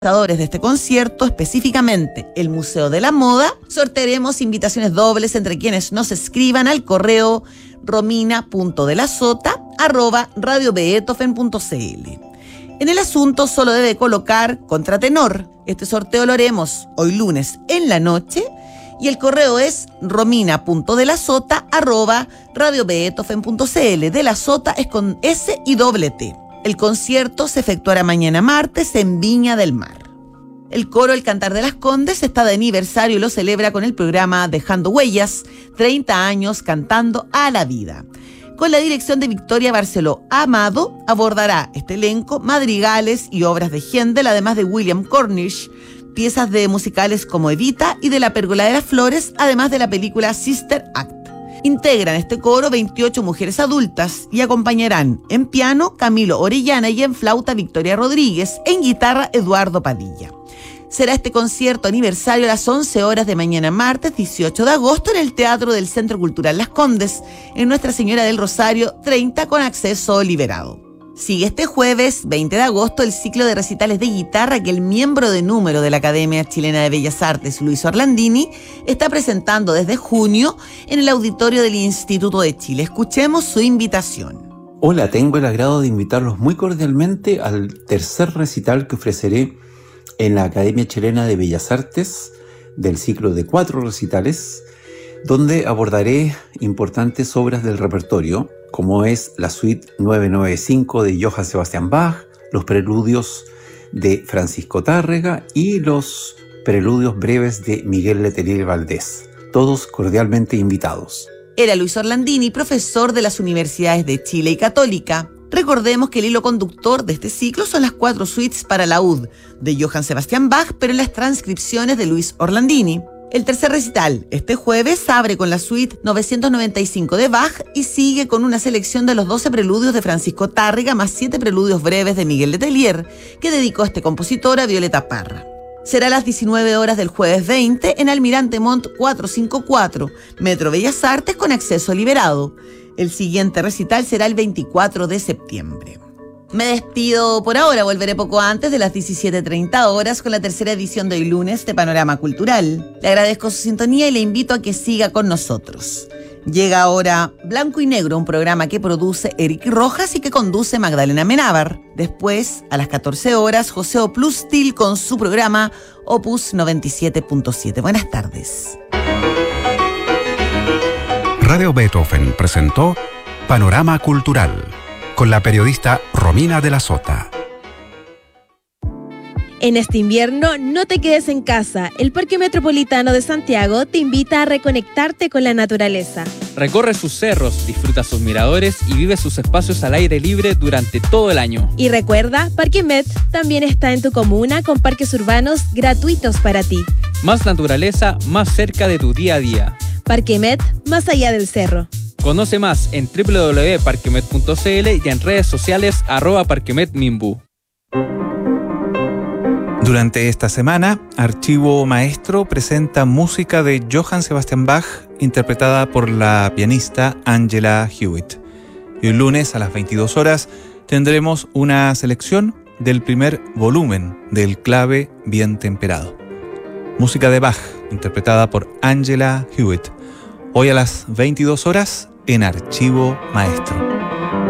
De este concierto, específicamente el Museo de la Moda, sortearemos invitaciones dobles entre quienes nos escriban al correo romina.delasota@radiobeethoven.cl. En el asunto solo debe colocar contratenor. Este sorteo lo haremos hoy lunes en la noche y el correo es romina.delasota@radiobeethoven.cl. De la Sota es con S y doble T. El concierto se efectuará mañana martes en Viña del Mar. El coro El Cantar de las Condes está de aniversario y lo celebra con el programa Dejando Huellas, 30 años cantando a la vida. Con la dirección de Victoria Barceló Amado, abordará este elenco madrigales y obras de Händel, además de William Cornish, piezas de musicales como Evita y de La Pérgola de las Flores, además de la película Sister Act. Integran este coro 28 mujeres adultas y acompañarán en piano Camilo Orellana y en flauta Victoria Rodríguez, en guitarra Eduardo Padilla. Será este concierto aniversario a las 11 horas de mañana martes 18 de agosto en el Teatro del Centro Cultural Las Condes, en Nuestra Señora del Rosario 30 con acceso liberado. Sigue este jueves 20 de agosto el ciclo de recitales de guitarra que el miembro de número de la Academia Chilena de Bellas Artes, Luis Orlandini, está presentando desde junio en el auditorio del Instituto de Chile. Escuchemos su invitación. Hola, tengo el agrado de invitarlos muy cordialmente al tercer recital que ofreceré en la Academia Chilena de Bellas Artes del ciclo de 4 recitales, donde abordaré importantes obras del repertorio, como es la suite 995 de Johann Sebastian Bach, los preludios de Francisco Tárrega y los preludios breves de Miguel Letelier Valdés, todos cordialmente invitados. Era Luis Orlandini, profesor de las universidades de Chile y Católica. Recordemos que el hilo conductor de este ciclo son las 4 suites para laúd de Johann Sebastian Bach, pero en las transcripciones de Luis Orlandini. El tercer recital, este jueves, abre con la suite 995 de Bach y sigue con una selección de los 12 preludios de Francisco Tárrega más 7 preludios breves de Miguel Letelier, que dedicó este compositor a Violeta Parra. Será a las 19 horas del jueves 20 en Almirante Montt 454, Metro Bellas Artes con acceso liberado. El siguiente recital será el 24 de septiembre. Me despido por ahora, volveré poco antes de las 17:30 horas con la tercera edición de hoy lunes de Panorama Cultural. Le agradezco su sintonía y le invito a que siga con nosotros. Llega ahora Blanco y Negro, un programa que produce Eric Rojas y que conduce Magdalena Menábar. Después, a las 14 horas, José Oplustil con su programa Opus 97.7. Buenas tardes. Radio Beethoven presentó Panorama Cultural con la periodista Romina de la Sota. En este invierno, no te quedes en casa. El Parque Metropolitano de Santiago te invita a reconectarte con la naturaleza. Recorre sus cerros, disfruta sus miradores y vive sus espacios al aire libre durante todo el año. Y recuerda, Parque Met también está en tu comuna con parques urbanos gratuitos para ti. Más naturaleza, más cerca de tu día a día. Parque Met, más allá del cerro. Conoce más en www.parquemet.cl y en redes sociales @parquemetminbu. Durante esta semana, Archivo Maestro presenta música de Johann Sebastian Bach interpretada por la pianista Angela Hewitt. Y el lunes a las 22 horas tendremos una selección del primer volumen del Clave Bien Temperado. Música de Bach interpretada por Angela Hewitt. Hoy a las 22 horas en Archivo Maestro.